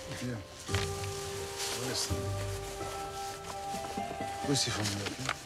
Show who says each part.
Speaker 1: Hier. Wo ist denn? Grüß Sie von mir, okay?